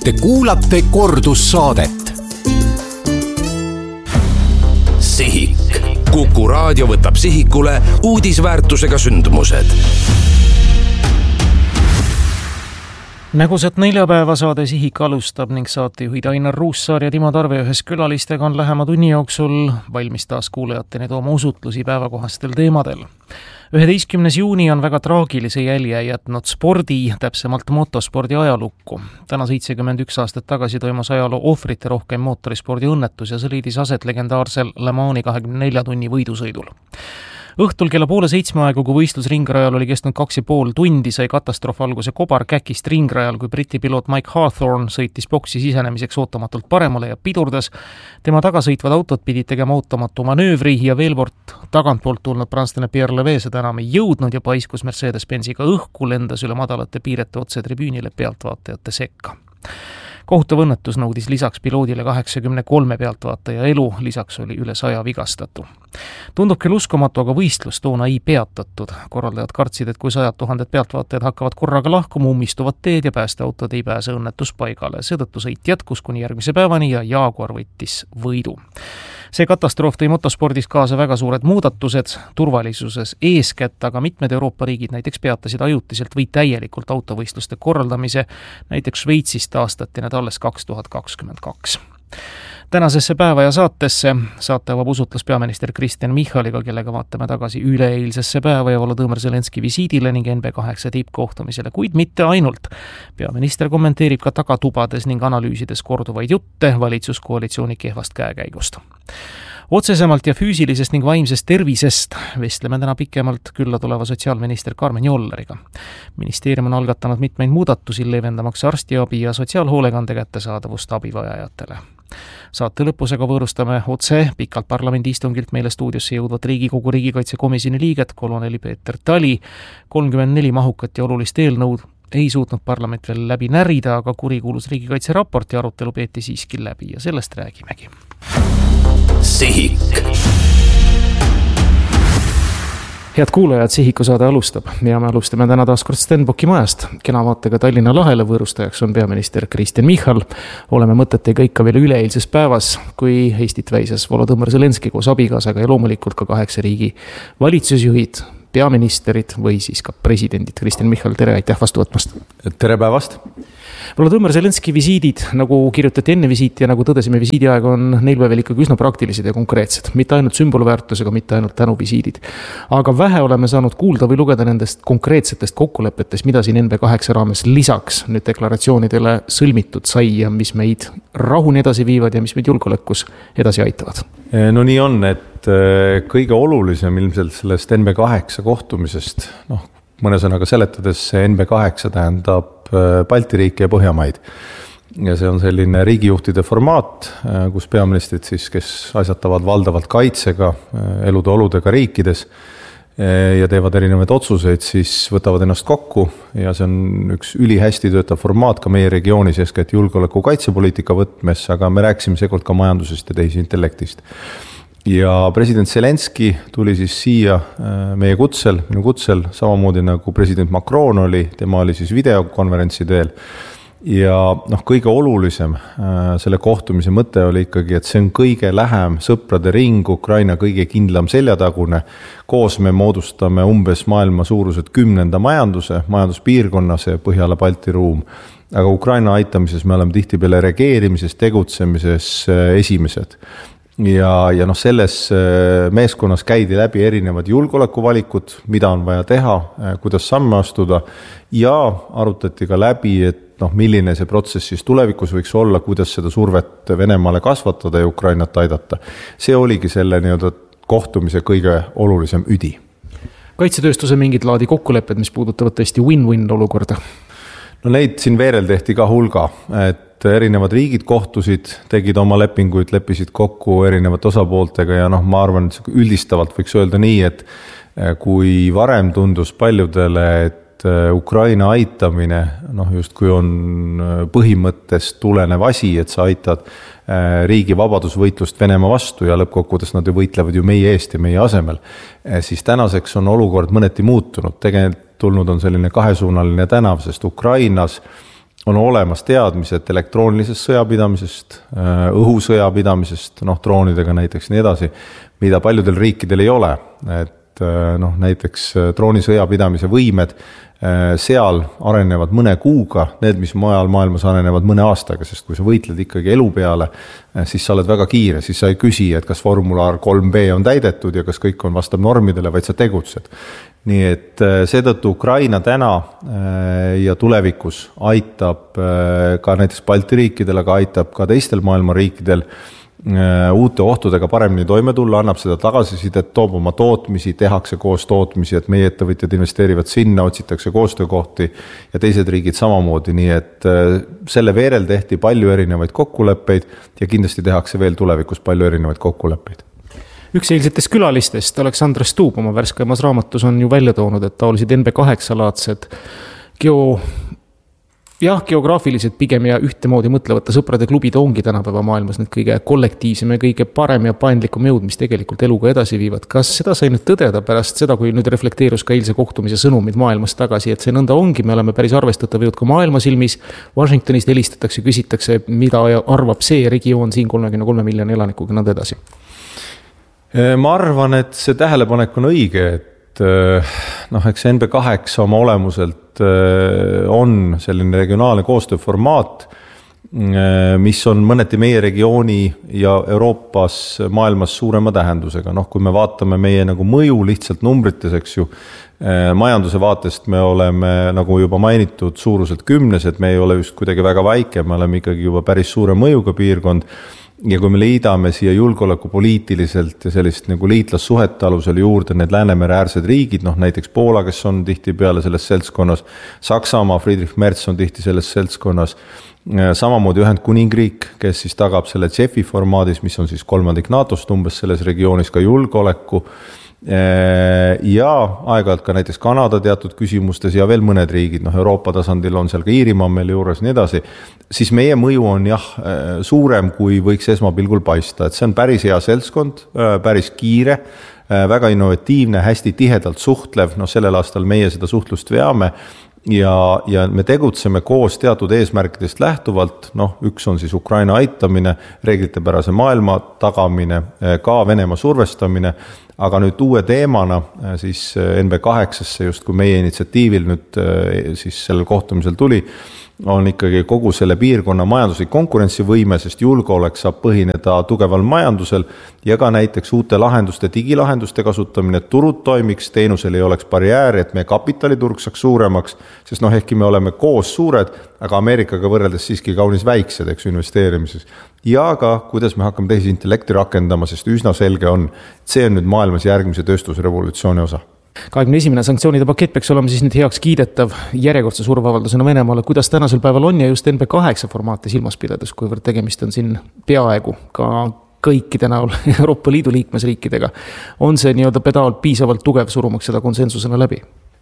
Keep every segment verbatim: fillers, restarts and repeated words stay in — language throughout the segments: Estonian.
Te kuulate kordussaadet. Sihik. Kuku raadio võtab sihikule uudisväärtusega sündmused. Nägusat neljapäeva saade Sihik alustab ning saatejuhid Ainar Ruussaar ja Timo Tarve ühes külalistega on lähema tunni jooksul valmis taas kuulajateni tooma usutlusi päevakohastel teemadel. üheteistkümnes juuni on väga traagilise jälje jätnud spordi, täpsemalt motospordi ajalukku. Täna seitsekümmend üks aastat tagasi toimus ajaloo ohvrite rohkem mootorispordi õnnetus ja see leidis aset legendaarsel Le Mani kahekümne nelja tunni võidusõidul. Õhtul kella poole seitsme aegu, kui võistlus ringrajal oli kestnud kaks ja pool tundi, sai katastroof alguse kobarkäkist ringrajal, kui Briti piloot Mike Hawthorne sõitis boksi sisenemiseks ootamatult paremale ja pidurdas. Tema tagasõitvad autod pidid tegema ootamatu manöövri ja veel kord tagantpoolt tulnud prantslane Pierre Levee seda enam ei jõudnud ja paiskus Mercedes-Benziga õhku, lendas üle madalate piirete otse tribüünile pealtvaatajate sekka. Kohutav õnnetus nõudis lisaks piloodile kaheksakümne kolme pealtvaataja elu, lisaks oli üle saja vigastatu. Tundub küll uskumatu, aga võistlus toona ei peatatud. Korraldajad kartsid, et kui sajad tuhanded pealtvaatajad hakkavad korraga lahkuma, ummistuvad teed ja päästeautod ei pääse õnnetuspaigale. Seetõttu sõit jätkus kuni järgmise päevani ja Jaguar võttis võidu. See katastroof tõi motospordis kaasa väga suured muudatused, turvalisuses eeskätt, aga mitmed Euroopa riigid näiteks peatasid ajutiselt või täielikult autovõistluste korraldamise, näiteks Šveitsis taastati need alles kaks tuhat kakskümmend kaks. Tänasesse päeva ja saatesse saate avab usutlus peaminister Kristen Michaliga, kellega vaatame tagasi üleeilsesse päeva ja Volodõmõr Zelenski visiidile ning N B kaheksa tippkohtumisele, kuid mitte ainult. Peaminister kommenteerib ka tagatubades ning analüüsides korduvaid jutte valitsuskoalitsiooni kehvast käekäigust. Otsesemalt ja füüsilisest ning vaimsest tervisest vestleme täna pikemalt külla tuleva sotsiaalminister Karmen Jolleriga. Ministeerium on algatanud mitmeid muudatusi leevendamaks arstiabi ja sotsiaalhoolekande kättesaadavust abivajajatele. Saate lõpus aga võõrustame otse pikalt parlamendi istungilt meile stuudiosse jõudvat Riigikogu riigikaitsekomisjoni liiget koloneli Peeter Tali. kolmkümmend neli mahukat ja olulist eelnõud ei suutnud parlament veel läbi närida, aga kurikuulus riigikaitse raporti arutelu peeti siiski läbi ja sellest räägimegi. Sihik. Head kuulajad, Sihiku saade alustab ja me alustame täna taas kord Stenbocki majast. Kena vaatega Tallinna lahele võõrustajaks on peaminister Kristen Michal. Oleme mõtetega ikka veel üleeilses päevas, kui Eestit väisas Volodõmõr Zelenski koos abikaasaga ja loomulikult ka kaheksa riigi valitsusjuhid, peaministerid või siis ka presidendid. Kristen Michal, tere, aitäh vastu võtmast. Tere päevast. Volodõmõr Zelenski visiidid, nagu kirjutati enne visiiti ja nagu tõdesime, visiidi aeg on neil päeval ikkagi üsna praktilised ja konkreetsed. Mitte ainult sümbolväärtusega, mitte ainult tänu visiidid. Aga vähe oleme saanud kuulda või lugeda nendest konkreetsetest kokkulepetest, mida siin N B kaheksa raames lisaks nüüd deklaratsioonidele sõlmitud sai ja mis meid rahuni edasi viivad ja mis meid julgeolekus edasi aitavad. No nii on, et kõige olulisem ilmselt sellest N B kaheksa kohtumisest, noh, mõne sõnaga seletades N B kaheksa tähendab Balti riike ja Põhjamaid. Ja see on selline riigijuhtide formaat, kus peaministrid siis, kes asjatavad valdavalt kaitsega, elude oludega riikides ja teevad erinevaid otsuseid, siis võtavad ennast kokku ja see on üks ülihästi töötav formaat ka meie regioonis, eeskätt julgeoleku kaitsepoliitika võtmes, aga me rääkisime seekord ka majandusest ja tehisintellektist. Ja president Zelenski tuli siis siia meie kutsel, minu kutsel, samamoodi nagu president Macron oli, tema oli siis videokonverentsi teel. Ja noh, kõige olulisem selle kohtumise mõte oli ikkagi, et see on kõige lähem sõprade ring, Ukraina kõige kindlam seljatagune. Koos me moodustame umbes maailma suurused kümnenda majanduse, majanduspiirkonna, see Põhjala Balti ruum. Aga Ukraina aitamises me oleme tihtipeale reageerimises, tegutsemises esimesed. Ja, ja noh, selles meeskonnas käidi läbi erinevad julgeolekuvalikud, mida on vaja teha, kuidas samme astuda ja arutati ka läbi, et noh, milline see protsess siis tulevikus võiks olla, kuidas seda survet Venemaale kasvatada ja Ukrainat aidata. See oligi selle nii-öelda kohtumise kõige olulisem üdi. Kaitsetööstuse mingid laadi kokkulepped, mis puudutavad tõesti win-win olukorda? No neid siin veerel tehti ka hulga, et erinevad riigid kohtusid, tegid oma lepinguid, leppisid kokku erinevate osapooltega ja noh, ma arvan, et üldistavalt võiks öelda nii, et kui varem tundus paljudele, et Ukraina aitamine noh, just kui on põhimõttest tulenev asi, et sa aitad riigi vabadusvõitlust Venemaa vastu ja lõppkokkuvõttes nad ju võitlevad ju meie eest ja meie asemel, siis tänaseks on olukord mõneti muutunud. Tegelikult tulnud on selline kahesuunaline tänav, sest Ukrainas on olemas teadmised elektroonilisest sõjapidamisest, õhusõjapidamisest, noh, droonidega näiteks nii edasi, mida paljudel riikidel ei ole. Et noh, näiteks droonisõjapidamise võimed seal arenevad mõne kuuga, need, mis mujal maailmas arenevad mõne aastaga, sest kui sa võitled ikkagi elu peale, siis sa oled väga kiire, siis sa ei küsi, et kas formulaar kolm B on täidetud ja kas kõik on vastab normidele, vaid sa tegutsed. Nii et seetõttu Ukraina täna ja tulevikus aitab ka näiteks Balti riikidel, aga aitab ka teistel maailma riikidel uute ohtudega paremini toime tulla, annab seda tagasisidet, toob oma tootmisi, tehakse koos tootmisi, et meie ettevõtjad investeerivad sinna, otsitakse koostöökohti ja teised riigid samamoodi, nii et selle veerel tehti palju erinevaid kokkuleppeid ja kindlasti tehakse veel tulevikus palju erinevaid kokkuleppeid. Üks eilsetest külalistest, Aleksandr Stuub, oma värskemas raamatus on ju välja toonud, et taolisid N B kaheksa laadsed geo... jah, geograafiliselt pigem ja ühtemoodi mõtlevate sõprade klubid ongi tänapäeva maailmas need kõige kollektiivsem ja kõige parem ja paindlikum jõud, mis tegelikult eluga edasi viivad. Kas seda sai nüüd tõdeda pärast seda, kui nüüd reflekteerus ka eilse kohtumise sõnumid maailmas tagasi, et see nõnda ongi, me oleme päris arvestatav jõud ka maailma silmis, Washingtonist helistatakse, küsitakse, mida arvab see regioon siin kolmekümne kolme miljoni elanikuga nõnda edasi? Ma arvan, et see tähelepanek on õige, et noh, eks N B kaheksa oma olemuselt on selline regionaalne koostööformaat, mis on mõneti meie regiooni ja Euroopas maailmas suurema tähendusega. Noh, kui me vaatame meie nagu mõju lihtsalt numbrites, eks ju, majanduse vaatest me oleme, nagu juba mainitud, suuruselt kümnes, et me ei ole just kuidagi väga väike, me oleme ikkagi juba päris suure mõjuga piirkond. Ja kui me liidame siia julgeoleku poliitiliselt ja sellist nagu liitlassuhete alusel juurde need Läänemere äärsed riigid, noh näiteks Poola, kes on tihti peale selles seltskonnas, Saksamaa, Friedrich Merz on tihti selles seltskonnas, samamoodi Ühendkuningriik, kes siis tagab selle J E F I formaadis, mis on siis kolmandik NATOst umbes selles regioonis ka julgeoleku, ja aeg-ajalt ka näiteks Kanada teatud küsimustes ja veel mõned riigid, noh Euroopa tasandil on seal ka Iirimaa meil juures nii edasi, siis meie mõju on jah suurem, kui võiks esmapilgul paista, et see on päris hea seltskond, päris kiire, väga innovatiivne, hästi tihedalt suhtlev, noh sellel aastal meie seda suhtlust veame ja, ja me tegutseme koos teatud eesmärkidest lähtuvalt, noh üks on siis Ukraina aitamine, reeglitepärase maailma tagamine, ka Venemaa survestamine, aga nüüd uue teemana siis N B kaheksasse just kui meie initsiatiivil nüüd siis sellel kohtumisel tuli, on ikkagi kogu selle piirkonna majanduslik konkurentsivõime, sest julgeolek saab põhineda tugeval majandusel ja ka näiteks uute lahenduste, digilahenduste kasutamine, et turud toimiks, teenusel ei oleks barjääri, et meie kapitaliturg saaks suuremaks, sest noh, ehkki me oleme koos suured, aga Ameerikaga võrreldes siiski kaunis väiksed, eks investeerimises. Ja ka kuidas me hakkame tehisintellekti rakendama, sest üsna selge on, et see on nüüd maailmas järgmise tööstusrevolutsiooni osa. kahekümne esimene sanktsioonide pakett peaks olema siis nüüd heaks kiidetav järjekordse surveavaldusena Venemaale. Kuidas tänasel päeval on ja just N B kaheksa formaati silmas pidades, kuivõrd tegemist on siin peaaegu ka kõikide näol Euroopa Liidu liikmesriikidega, on see nii-öelda pedaal piisavalt tugev surumaks seda konsensusena läbi?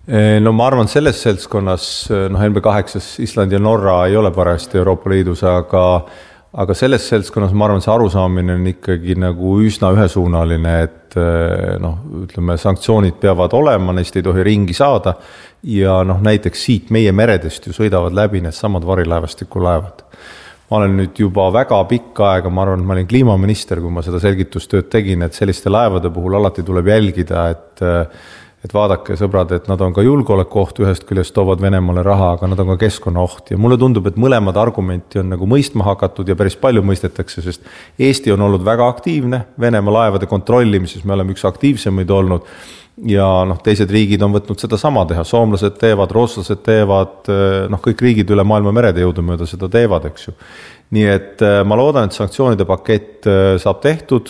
No ma arvan, selles seltskonnas, noh N B kaheksas Island ja Norra ei ole parajasti Euroopa Liidus, aga Aga selles seltskonnas ma arvan, see arusaamine on ikkagi nagu üsna ühesuunaline, et noh, ütleme, sanktsioonid peavad olema, neist ei tohi ringi saada ja noh, näiteks siit meie meredest ju sõidavad läbi need samad varilaevastiku laevad. Ma olen nüüd juba väga pikka aega, ma arvan, et ma olin kliimaminister, kui ma seda selgitustööd tegin, et selliste laevade puhul alati tuleb jälgida, et et vaadake sõbrad, et nad on ka julgeolekuoht, ühest küljest toovad Venemaale raha, aga nad on ka keskkonnaoht ja mulle tundub, et mõlemad argumenti on nagu mõistma hakatud ja päris palju mõistetakse, sest Eesti on olnud väga aktiivne Venemaa laevade kontrollimises, me oleme üks aktiivsemaid olnud ja noh, teised riigid on võtnud seda sama teha, soomlased teevad, rootslased teevad, noh kõik riigid üle maailma merede jõudumööda seda teevad, eks ju. Nii et ma loodan, et sanktsioonide pakett saab tehtud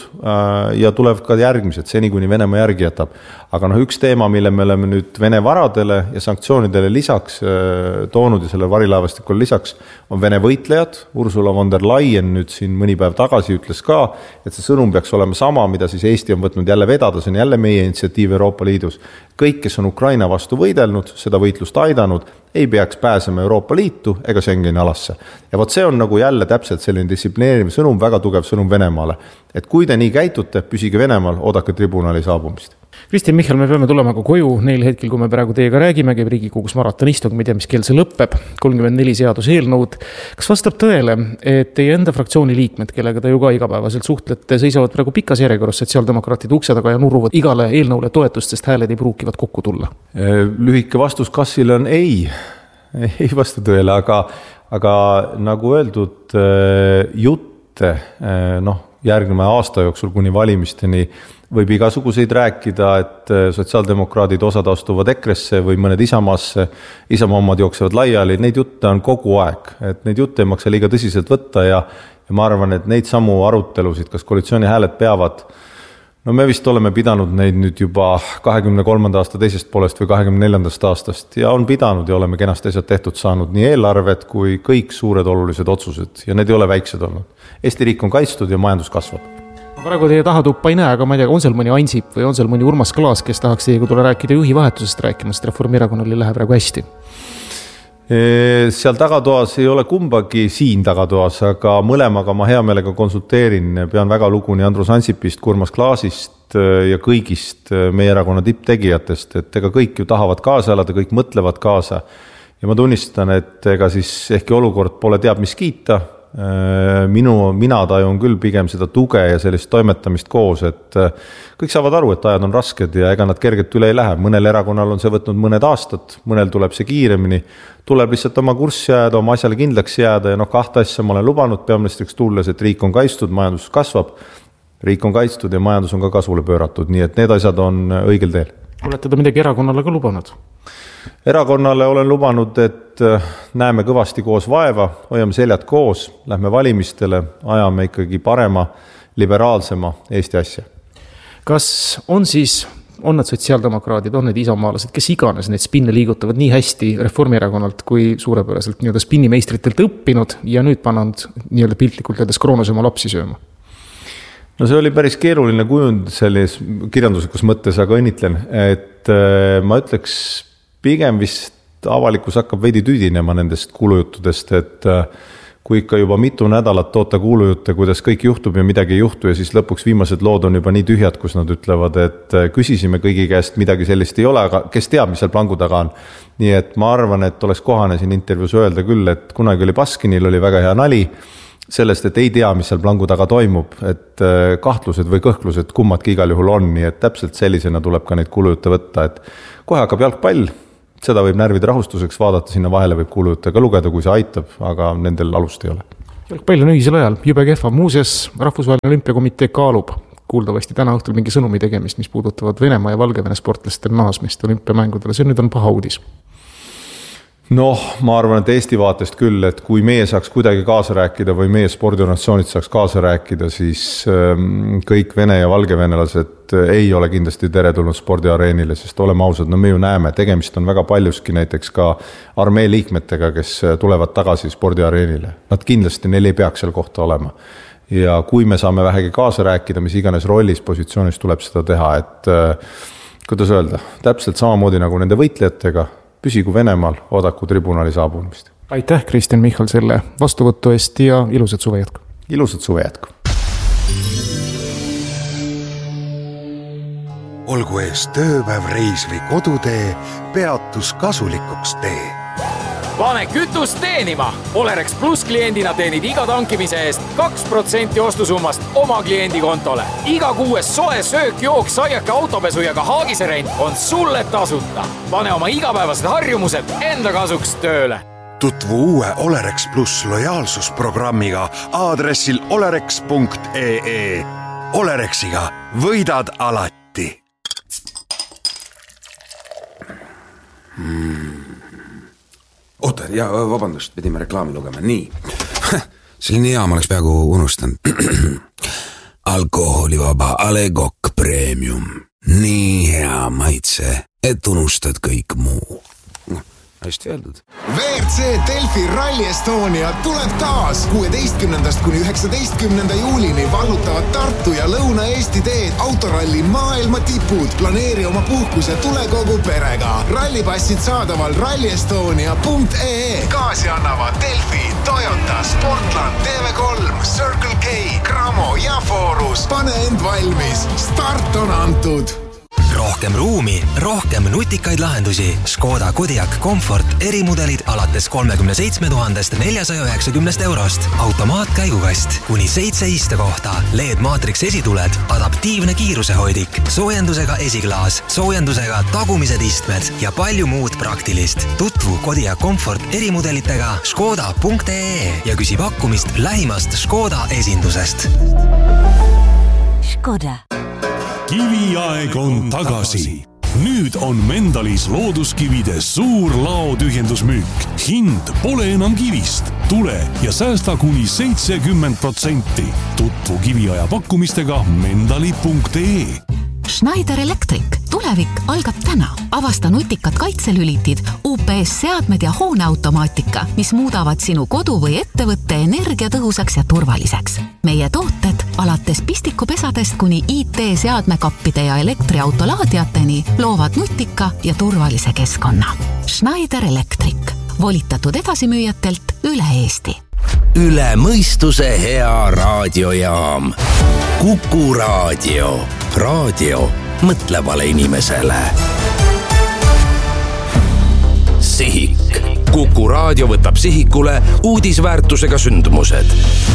ja tulevad ka järgmised, seni kuni Venemaa järgi jätab. Aga noh, üks teema, mille me oleme nüüd Vene varadele ja sanktsioonidele lisaks toonud ja selle varilaevastikul lisaks, on Vene võitlejad. Ursula von der Leyen nüüd siin mõni päev tagasi ütles ka, et see sõnum peaks olema sama, mida siis Eesti on võtnud jälle vedada, see on jälle meie initsiatiiv Euroopa Liidus. Kõik, kes on Ukraina vastu võidelnud, seda võitlust aidanud, ei peaks pääsema Euroopa Liitu ega Schengeni alasse. Ja võt see on nagu jälle täpselt selline distsiplineeriv sõnum, väga tugev sõnum Venemaale. Et kui te nii käitute, püsige Venemaal, oodake tribunali saabumist. Kristjan Michal, me peame tulema ka koju neil hetkel, kui me praegu teiega räägime, käib Riigikogus maratonistung, me ei tea, mis kell see lõpeb, kolmkümmend neli seaduseelnõud. Kas vastab tõele, et teie enda fraktsiooni liikmed, kellega te ju ka igapäevaselt suhtlete, seisavad praegu pikas järjekorras sotsiaaldemokraatide ukse taga ja nuruvad igale eelnõule toetust, sest hääled ei pruukivad kokku tulla? Lühike vastus Kassile on ei, ei vasta tõele, aga, aga nagu öeldud, jutte noh, järgneva aasta jooksul kuni valimisteni võib igasuguseid rääkida, et sotsiaaldemokraadid osad astuvad Ekresse või mõned Isamaasse, Isamaa omad jooksevad laiali, neid jutte on kogu aeg, et neid jutte ei maksa liiga tõsiselt võtta ja, ja ma arvan, et neid samu arutelusid, kas koalitsiooni hääled peavad, no me vist oleme pidanud neid nüüd juba kahekümne kolmanda aasta teisest poolest või kahekümne neljandast aastast ja on pidanud ja oleme kenasti asjad tehtud saanud nii eelarved kui kõik suured olulised otsused ja need ei ole väiksed olnud. Eesti riik on kaitstud ja majandus kasvab. Praegu teie tahatuppa ei näe, aga ma ei tea, on seal mõni Ansip või on seal mõni Urmas Klaas, kes tahaks teiega tulla rääkida juhi vahetusest rääkima, sest Reformierakonnal ei lähe praegu hästi? Seal tagatoas ei ole kumbagi siin tagatoas, aga mõlemaga ma hea meelega konsulteerin, pean väga lugu nii Andrus Ansipist, Urmas Klaasist ja kõigist meie erakonna tipptegijatest, et ega kõik ju tahavad kaasa elada, kõik mõtlevad kaasa ja ma tunnistan, et ega siis ehkki olukord pole teab mis kiita, Minu, mina tajun küll pigem seda tuge ja sellist toimetamist koos, et kõik saavad aru, et ajad on rasked ja ega nad kergelt üle ei lähe. Mõnel erakonnal on see võtnud mõned aastad, mõnel tuleb see kiiremini, tuleb lihtsalt oma kurssi jääda, oma asjale kindlaks jääda ja noh, kahte asja ma olen lubanud peaministriks tulles, et riik on kaitstud, majandus kasvab, riik on kaitstud ja majandus on ka kasvule pööratud, nii et need asjad on õigel teel. Olete te midagi erakonnale ka lubanud? Erakonnale olen lubanud, et näeme kõvasti koos vaeva, hoiame seljad koos, lähme valimistele, ajame ikkagi parema, liberaalsema Eesti asja. Kas on siis, on need sotsiaaldemokraadid, on need isamaalased, kes iganes need spinne liigutavad nii hästi Reformierakonnalt kui suurepäraselt nii-öelda spinnimeistritelt õppinud ja nüüd pannud nii-öelda piltlikult öeldes Kroonos oma lapsi sööma? No see oli päris keeruline kujund selles kirjanduslikus mõttes, aga õnnitlen, et ma ütleks pigem vist avalikkus hakkab veidi tüdinema nendest kuulujuttudest, et kui ikka juba mitu nädalat toota kuulujutte, kuidas kõik juhtub ja midagi ei juhtu ja siis lõpuks viimased lood on juba nii tühjad, kus nad ütlevad, et küsisime kõigi käest, midagi sellist ei ole, aga kes teab, mis seal plangu taga on. Nii et ma arvan, et oleks kohane siin intervjuus öelda küll, et kunagi oli Baskinil oli väga hea nali sellest, et ei tea, mis seal plangu taga toimub, et kahtlused või kõhklused kummadki igal juhul on, nii et täpselt sellisena tuleb ka neid kuulujutte võtta, et kohe hakkab jalgpall, seda võib närvide rahustuseks vaadata, sinna vahele võib kuulujutte ka lugeda, kui see aitab, aga nendel alust ei ole. Jalgpall on ühisel ajal, jube kehva. Muuseas, Rahvusvaheline Olümpiakomitee kaalub kuuldavasti täna õhtul mingi sõnumi tegemist, mis puudutavad Venemaa ja Valgevene sportlastel naasmist olümpiamängudele. See nüüd on paha uudis. Noh, ma arvan, et Eesti vaatest küll, et kui meie saaks kuidagi kaasa rääkida või meie spordiorganisatsioonid saaks kaasa rääkida, siis kõik Vene ja valgevenelased ei ole kindlasti teretulnud spordiareenile, sest oleme ausad, no me ju näeme, tegemist on väga paljuski näiteks ka armee liikmetega, kes tulevad tagasi spordiareenile. Nad kindlasti, neil ei peaks seal kohta olema. Ja kui me saame vähegi kaasa rääkida, mis iganes rollis, positsioonis tuleb seda teha, et kuidas öelda, täpselt samamoodi nagu nende võitlejatega, püsigu Venemaal, oodaku tribunali saabumist. Aitäh, Kristjan Michal, selle vastuvõttu eest ja ilusat suve jätku. Ilusat suve jätku. Olgu ees tööpäev, reis või kodutee, peatus kasulikuks tee. Pane kütust teenima! Olerex Plus kliendina teenid iga tankimise eest kaks protsenti ostusummast oma kliendi kontole. Iga kuues soe söök, jook, saiake, autopesu ja ka haagiserent on sulle tasuta. Pane oma igapäevased harjumused enda kasuks tööle. Tutvu uue Olerex Plus lojaalsusprogrammiga aadressil olerex punkt ee. Olerexiga võidad alati. Hmm. Oota, ja vabandust, pidime reklaami lugema. Nii, selline hea ma oleks peaaegu unustanud. Alkoholivaba A Le Coq Premium. Nii hea maitse, et unustad kõik muu. Hästi öeldud. V R C Delfi Rally Estonia tuleb taas kuueteistkümnendast kuni üheksateistkümnenda juulini vallutavad Tartu ja Lõuna-Eesti teed autoralli maailma tipud. Planeeri oma puhkuse tule kogu perega. Rallipassid saadaval rally estonia punkt ee. Kaasi annavad Delfi, Toyota, Sportland, T V kolm, Circle K, Cramo ja Forus. Pane end valmis. Start on antud. rohkem ruumi, rohkem nutikaid lahendusi. Škoda Kodiaq Comfort erimudelid alates kolmekümne seitsme tuhandest neljasaja üheksakümnest eurost. Automaatkäigukast, kuni seitse istekohta, L E D Matrix esituled, adaptiivne kiirusehoidik, soojendusega esiklaas, soojendusega tagumised istmed ja palju muud praktilist. Tutvu Kodiaq Comfort erimudelitega škoda punkt ee ja küsi pakkumist lähimast Škoda esindusest. Škoda. Kiviaeg on tagasi. Nüüd on Mendalis looduskivide suur laotühjendusmüük. Hind pole enam kivist. Tule ja säästa kuni seitsekümmend protsenti. Tutvu kiviaja pakkumistega mendali punkt ee. Schneider Electric. Tulevik algab täna. Avasta nutikad kaitselülitid, U P S-seadmed ja hooneautomaatika, mis muudavad sinu kodu või ettevõtte energiatõhusaks ja turvaliseks. Meie tooted alates pistikupesadest kuni I T-seadmekappide ja elektriautolaadiateni loovad nutika ja turvalise keskkonna. Schneider Electric. Volitatud edasimüüjatelt üle Eesti. Üle mõistuse hea raadiojaam. Kuku raadio. Raadio mõtlevale inimesele. Sihik. Kuku raadio võtab sihikule uudisväärtusega sündmused.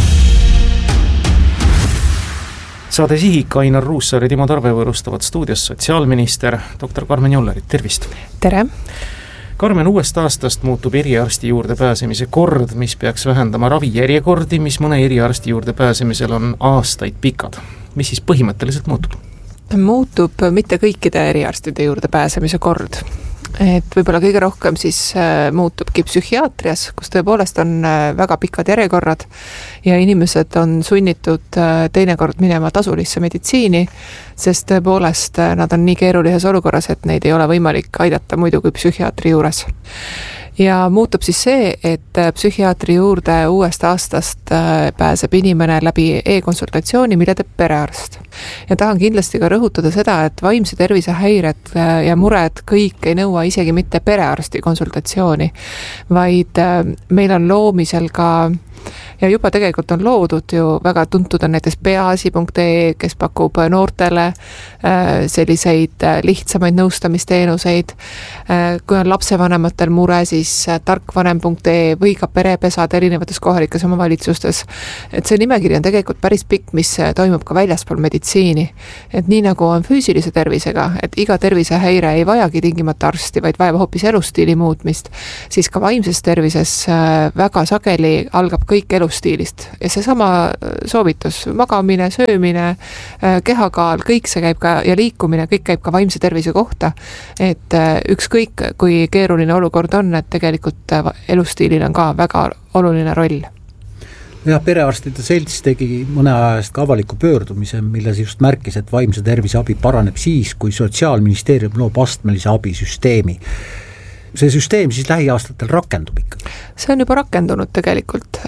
Saade Sihik, Ainar Ruussaar ja Timo Tarve võõrustavad stuudios sotsiaalminister doktor Karmen Jollerit. Tervist! Tere! Karmen, uuest aastast muutub eriarsti juurde pääsemise kord, mis peaks vähendama ravijärjekordi, mis mõne eriarsti juurde pääsemisel on aastaid pikad. Mis siis põhimõtteliselt muutub? Muutub mitte kõikide eriarstide juurde pääsemise kord. Et võib-olla kõige rohkem siis muutubki psühhiaatrias, kus tõepoolest on väga pikad järjekorrad ja inimesed on sunnitud teinekord minema tasulisse meditsiini, sest tõepoolest nad on nii keerulises olukorras, et neid ei ole võimalik aidata muidu kui psühhiaatri juures. Ja muutub siis see, et psühhiaatri juurde uuest aastast pääseb inimene läbi e-konsultatsiooni, mille teeb perearst. Ja tahan kindlasti ka rõhutada seda, et vaimse tervise häired ja mured kõik ei nõua isegi mitte perearsti konsultatsiooni, vaid meil on loomisel ka ja juba tegelikult on loodud ju väga tuntud on näiteks peaasi punkt ee, kes pakub noortele selliseid lihtsamaid nõustamisteenuseid. Kui on lapsevanematel mure, siis tarkvanem punkt ee või ka perepesad erinevates kohalikes omavalitsustes. Et see nimekiri on tegelikult päris pikk, mis toimub ka väljaspool meditsiini. Et nii nagu on füüsilise tervisega, et iga tervisehäire ei vajagi tingimata arsti, vaid vajab hoopis elustiili muutmist, siis ka vaimses tervises väga sageli algab kõik elustiilist. Ja see sama soovitus, magamine, söömine, kehakaal, kõik see käib ka ja liikumine, kõik käib ka vaimse tervise kohta. Et ükskõik, kui keeruline olukord on, et tegelikult elustiilil on ka väga oluline roll. Ja perearstide selts tegi mõne ajast ka avaliku pöördumise, milles just märkis, et vaimse tervise abi paraneb siis, kui Sotsiaalministeerium loob astmelise abisüsteemi. See süsteem siis lähiaastatel rakendub ikka? See on juba rakendunud tegelikult.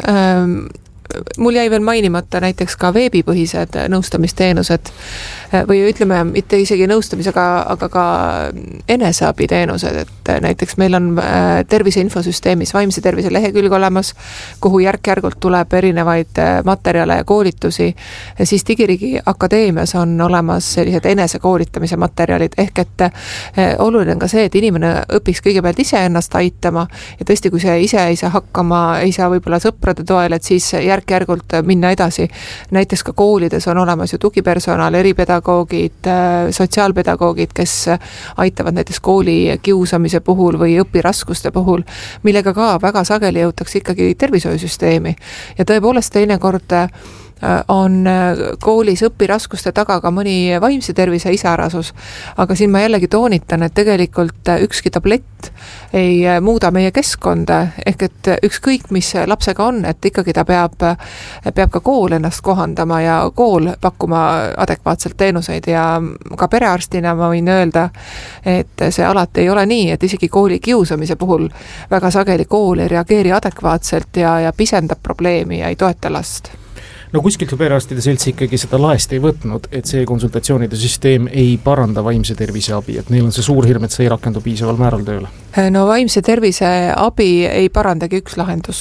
Mul jäi veel mainimata näiteks ka veebipõhised nõustamisteenused või ütleme, mitte isegi nõustamis, aga, aga ka eneseabiteenused, et näiteks meil on tervise infosüsteemis vaimse tervise lehekülg olemas, kuhu järk-järgult tuleb erinevaid materjale ja koolitusi. Ja siis Digirigi Akadeemias on olemas sellised enesekoolitamise materjalid, ehk et oluline on ka see, et inimene õpiks kõigepealt ise ennast aitama ja tõesti, kui see ise ei saa hakkama, ei saa võib-olla sõprade toel, et siis järk-järgult minna edasi. Näiteks ka koolides on olemas ju tugipersonal, eripedagoogid, sotsiaalpedagoogid, kes aitavad näiteks kooli kiusamise puhul või õpiraskuste puhul, millega ka väga sageli jõutakse ikkagi tervishoiusüsteemi. Ja tõepoolest teinekord on koolis õpiraskuste taga ka mõni vaimse tervise isarasus, aga siin ma jällegi toonitan, et tegelikult ükski tablett ei muuda meie keskkonda, ehk et ükskõik mis lapsega on, et ikkagi ta peab, peab ka kool ennast kohandama ja kool pakkuma adekvaatselt teenuseid ja ka perearstina ma võin öelda, et see alati ei ole nii, et isegi kooli kiusamise puhul väga sageli kool ei reageeri adekvaatselt ja, ja pisendab probleemi ja ei toeta last. No kuskilt perearstide selts ikkagi seda laest ei võtnud, et see konsultatsioonide süsteem ei paranda vaimse tervise abi, et neil on see suur hirm, et see ei rakendu piisaval määral tööle. No vaimse tervise abi ei parandagi üks lahendus.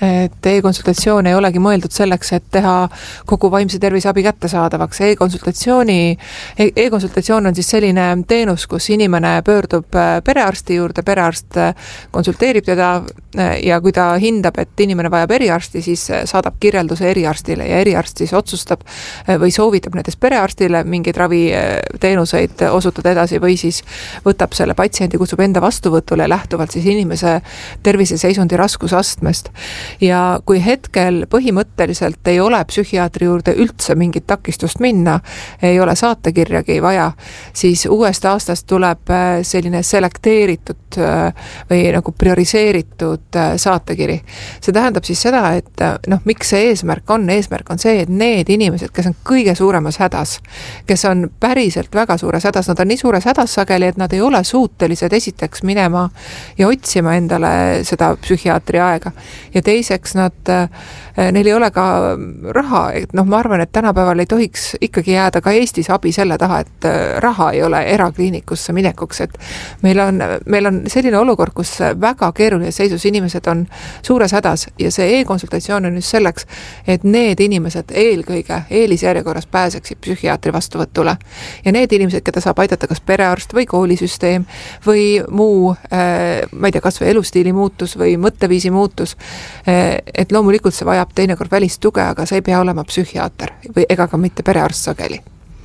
et e-konsultatsioon ei olegi mõeldud selleks, et teha kogu vaimse tervise abi kättesaadavaks. E-konsultatsiooni, e-konsultatsioon on siis selline teenus, kus inimene pöördub perearsti juurde, perearst konsulteerib teda ja kui ta hindab, et inimene vajab eriarsti, siis saadab kirjelduse eriarstile ja eriarst siis otsustab või soovitab näiteks perearstile mingeid raviteenuseid osutada edasi või siis võtab selle patsiendi, kutsub enda vastuvõtule lähtuvalt siis inimese terviseseisundi raskusastmest. Ja kui hetkel põhimõtteliselt ei ole psühhiaatri juurde üldse mingit takistust minna, ei ole saatekirjagi vaja, siis uuest aastast tuleb selline selekteeritud või nagu prioriseeritud saatekiri. See tähendab siis seda, et noh, miks see eesmärk on? Eesmärk on see, et need inimesed, kes on kõige suuremas hädas, kes on päriselt väga suures hädas, nad on nii suures hädas sageli, et nad ei ole suutelised esiteks minema ja otsima endale seda psühhiaatri aega. Ja teiseks nad, neil ei ole ka raha, et noh, ma arvan, et tänapäeval ei tohiks ikkagi jääda ka Eestis abi selle taha, et raha ei ole erakliinikusse minekuks, et meil on, meil on selline olukord, kus väga keerulises seisus inimesed on suures hädas ja see e-konsultatsioon on just selleks, et need inimesed eelkõige eelisjärjekorras pääseksid psühhiaatri vastuvõtule. Ja need inimesed, keda saab aidata kas perearst või koolisüsteem või muu, ma ei tea, kas või elustiili muutus või mõtteviisi muutus, et loomulikult see vajab teinekord välist tuge, aga see ei pea olema psühhiaater või ega ka mitte perearst sageli.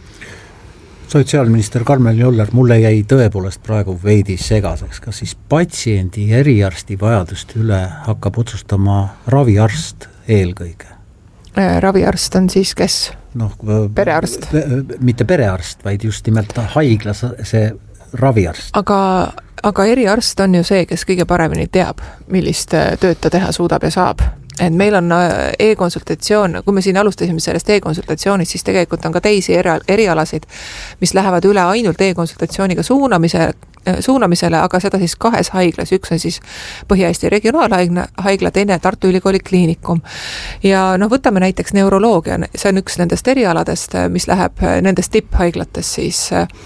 Sotsiaalminister Karmen Joller, mulle jäi tõepoolest praegu veidi segaseks, kas siis patsiendi eriarsti vajaduste üle hakkab otsustama raviarst eelkõige? Raviarst on siis kes? No, perearst? Mitte perearst, vaid just nimelt haiglas see raviarst. Aga, aga eriarst on ju see, kes kõige paremini teab, millist tööd ta teha suudab ja saab. Et meil on e-konsultatsioon, kui me siin alustasime sellest e-konsultatsioonist, siis tegelikult on ka teisi erialasid, mis lähevad üle ainult e-konsultatsiooniga suunamise, suunamisele, aga seda siis kahes haiglas. Üks on siis Põhja-Eesti regionaalhaigla, teine Tartu Ülikooli kliinikum. Ja noh, võtame näiteks neuroloogia, see on üks nendest erialadest, mis läheb nendest tipphaiglates siis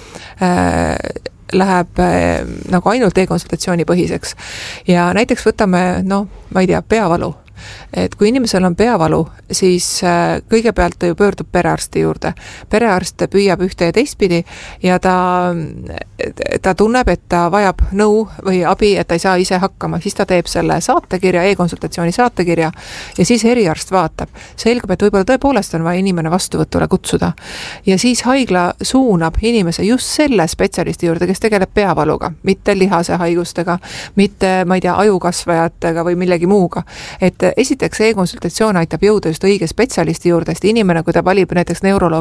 äh, läheb äh, nagu ainult e-konsultatsiooni põhiseks. Ja näiteks võtame, noh, ma ei tea, peavalu. Et kui inimesel on peavalu, siis kõigepealt ta ju pöördub perearsti juurde. Perearst püüab ühte ja teistpidi ja ta, ta tunneb, et ta vajab nõu või abi, et ta ei saa ise hakkama. Siis ta teeb selle saatekirja, e-konsultatsiooni saatekirja ja siis eriarst vaatab. Selgub, et võib-olla tõepoolest on vaja inimene vastuvõtule kutsuda. Ja siis haigla suunab inimese just selle spetsialisti juurde, kes tegeleb peavaluga, mitte lihase haigustega, mitte, ma ei tea, ajukasvajatega või millegi muuga. Et esiteks e-konsultatsioon aitab jõuda just õige spetsialisti juurde, sest inimene, kui ta valib näiteks neuroloogi